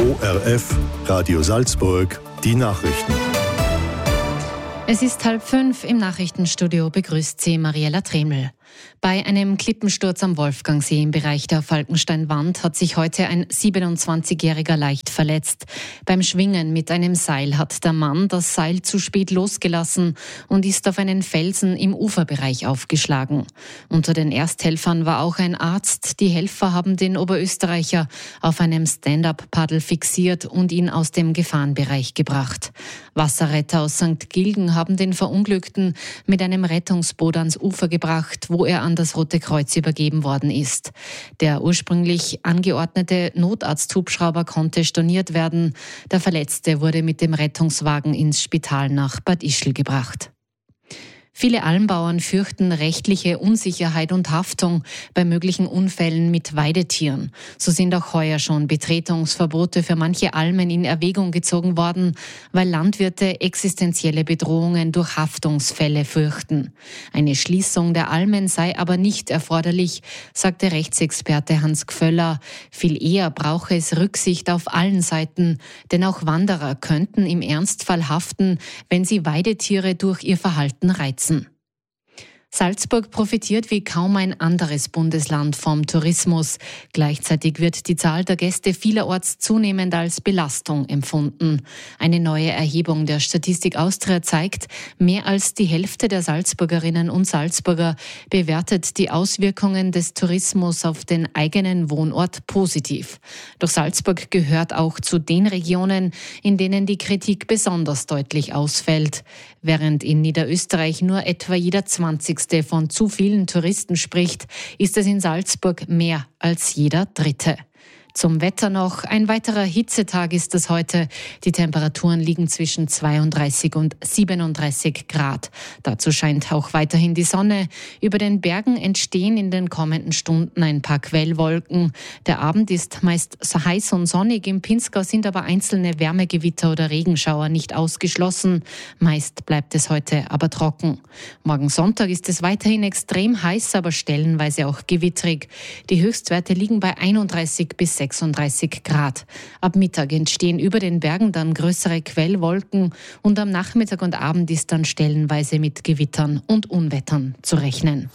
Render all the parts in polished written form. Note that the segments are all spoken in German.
ORF Radio Salzburg, die Nachrichten. Es ist 4:30 im Nachrichtenstudio, begrüßt Sie Mariella Treml. Bei einem Klippensturz am Wolfgangsee im Bereich der Falkensteinwand hat sich heute ein 27-Jähriger leicht verletzt. Beim Schwingen mit einem Seil hat der Mann das Seil zu spät losgelassen und ist auf einen Felsen im Uferbereich aufgeschlagen. Unter den Ersthelfern war auch ein Arzt. Die Helfer haben den Oberösterreicher auf einem Stand-up-Paddel fixiert und ihn aus dem Gefahrenbereich gebracht. Wasserretter aus St. Gilgen haben den Verunglückten mit einem Rettungsboot ans Ufer gebracht, wo er an das Rote Kreuz übergeben worden ist. Der ursprünglich angeordnete Notarzthubschrauber konnte storniert werden. Der Verletzte wurde mit dem Rettungswagen ins Spital nach Bad Ischl gebracht. Viele Almbauern fürchten rechtliche Unsicherheit und Haftung bei möglichen Unfällen mit Weidetieren. So sind auch heuer schon Betretungsverbote für manche Almen in Erwägung gezogen worden, weil Landwirte existenzielle Bedrohungen durch Haftungsfälle fürchten. Eine Schließung der Almen sei aber nicht erforderlich, sagte Rechtsexperte Hans Gföller. Viel eher brauche es Rücksicht auf allen Seiten, denn auch Wanderer könnten im Ernstfall haften, wenn sie Weidetiere durch ihr Verhalten reizen. Salzburg profitiert wie kaum ein anderes Bundesland vom Tourismus. Gleichzeitig wird die Zahl der Gäste vielerorts zunehmend als Belastung empfunden. Eine neue Erhebung der Statistik Austria zeigt, mehr als die Hälfte der Salzburgerinnen und Salzburger bewertet die Auswirkungen des Tourismus auf den eigenen Wohnort positiv. Doch Salzburg gehört auch zu den Regionen, in denen die Kritik besonders deutlich ausfällt. Während in Niederösterreich nur etwa jeder 20. von zu vielen Touristen spricht, ist es in Salzburg mehr als jeder Dritte. Zum Wetter noch. Ein weiterer Hitzetag ist es heute. Die Temperaturen liegen zwischen 32 und 37 Grad. Dazu scheint auch weiterhin die Sonne. Über den Bergen entstehen in den kommenden Stunden ein paar Quellwolken. Der Abend ist meist heiß und sonnig. Im Pinzgau sind aber einzelne Wärmegewitter oder Regenschauer nicht ausgeschlossen. Meist bleibt es heute aber trocken. Morgen Sonntag ist es weiterhin extrem heiß, aber stellenweise auch gewittrig. Die Höchstwerte liegen bei 31 bis 36 Grad. Ab Mittag entstehen über den Bergen dann größere Quellwolken und am Nachmittag und Abend ist dann stellenweise mit Gewittern und Unwettern zu rechnen.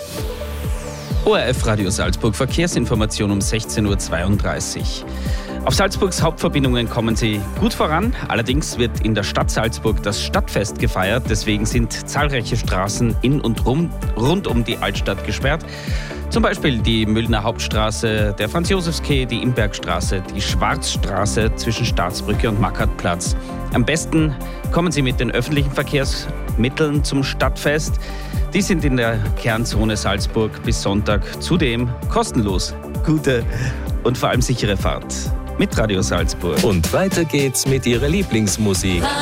ORF Radio Salzburg, Verkehrsinformation um 16:32 Uhr. Auf Salzburgs Hauptverbindungen kommen sie gut voran. Allerdings wird in der Stadt Salzburg das Stadtfest gefeiert. Deswegen sind zahlreiche Straßen in und rund um die Altstadt gesperrt. Zum Beispiel die Müllner Hauptstraße, der Franz-Josefs-Quai, die Imbergstraße, die Schwarzstraße zwischen Staatsbrücke und Mackertplatz. Am besten kommen Sie mit den öffentlichen Verkehrsmitteln zum Stadtfest. Die sind in der Kernzone Salzburg bis Sonntag zudem kostenlos. Gute und vor allem sichere Fahrt mit Radio Salzburg. Und weiter geht's mit Ihrer Lieblingsmusik.